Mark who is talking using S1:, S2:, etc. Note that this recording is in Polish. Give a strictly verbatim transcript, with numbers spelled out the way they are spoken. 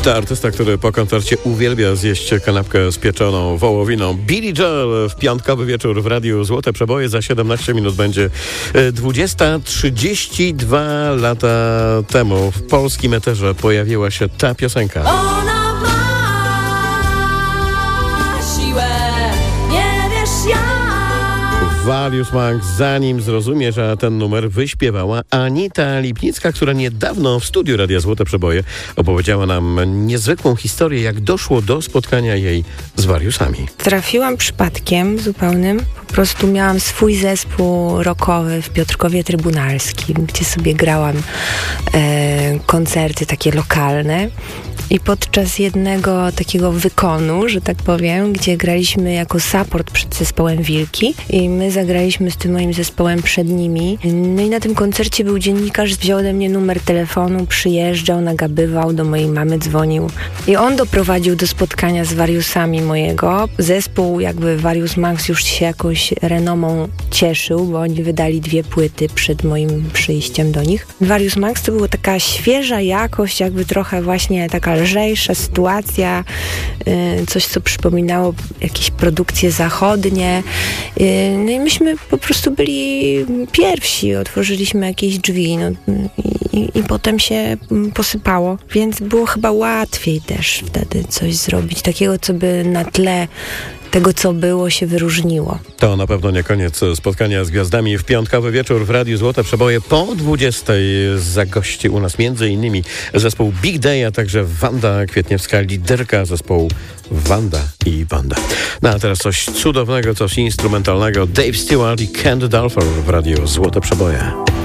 S1: To artysta, który po koncercie uwielbia zjeść kanapkę z pieczoną wołowiną. Billy Joel w piątkowy wieczór w Radiu Złote Przeboje. Za siedemnaście minut będzie dwudziesta. trzydzieści dwa lata temu w polskim eterze pojawiła się ta piosenka.
S2: Ona ma siłę, nie wiesz jak.
S1: Various Monks, zanim zrozumie, że ten numer wyśpiewała Anita Lipnicka, która niedawno w studiu Radia Złote Przeboje opowiedziała nam niezwykłą historię, jak doszło do spotkania jej z Variusami.
S3: Trafiłam przypadkiem zupełnym. Po prostu miałam swój zespół rockowy w Piotrkowie Trybunalskim, gdzie sobie grałam e, koncerty takie lokalne. I podczas jednego takiego wykonu, że tak powiem, gdzie graliśmy jako support przed zespołem Wilki i my zagraliśmy z tym moim zespołem przed nimi. No i na tym koncercie był dziennikarz, wziął ode mnie numer telefonu, przyjeżdżał, nagabywał, do mojej mamy dzwonił. I on doprowadził do spotkania z Variusami mojego. Zespół jakby Various Monks już się jakąś renomą cieszył, bo oni wydali dwie płyty przed moim przyjściem do nich. Various Monks to była taka świeża jakość, jakby trochę właśnie taka lżejsza sytuacja, yy, coś co przypominało jakieś produkcje zachodnie. Yy, no i myśmy po prostu byli pierwsi, otworzyliśmy jakieś drzwi, no, i, i potem się posypało, więc było chyba łatwiej też wtedy coś zrobić, takiego co by na tle tego, co było, się wyróżniło.
S1: To na pewno nie koniec spotkania z gwiazdami. W piątkowy wieczór w Radiu Złote Przeboje po dwudziestej zagości u nas między innymi zespół Big Day, a także Wanda Kwietniewska, liderka zespołu Wanda i Wanda. No a teraz coś cudownego, coś instrumentalnego. Dave Stewart i Candy Dulfer w Radiu Złote Przeboje.